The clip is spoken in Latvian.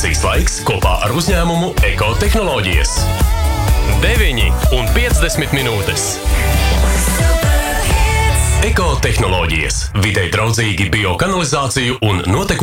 Kanalizācijas laiks kopā ar uzņēmumu Ekotehnoloģijas. 9,50 minūtes. Ekotehnoloģijas. Videi draudzīgi biokanalizāciju un notekūdeņu